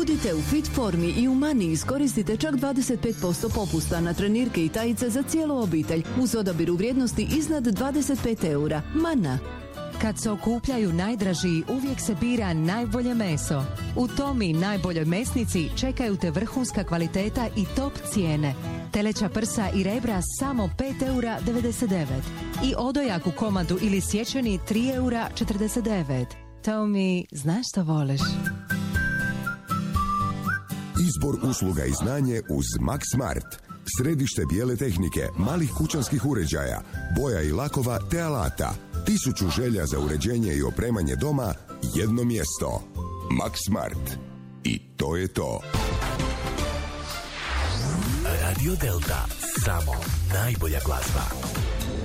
Budite u fit formi i u Mani iskoristite čak 25% popusta na trenirke i tajice za cijelu obitelj uz odabir u vrijednosti iznad 25 eura. Mana. Kad se okupljaju najdražiji, uvijek se bira najbolje meso. U Tomi najboljoj mesnici čekaju te vrhunska kvaliteta i top cijene. Teleća prsa i rebra samo 5,99 eura. I odojak u komadu ili sječeni 3,49 eura. Tomi, znaš što voliš? Izbor usluga i znanje uz Maxmart. Središte bijele tehnike, malih kućanskih uređaja, boja i lakova te alata. 1000 želja za uređenje i opremanje doma, jedno mjesto. Maxmart. I to je to. Radio Delta. Samo najbolja glazba.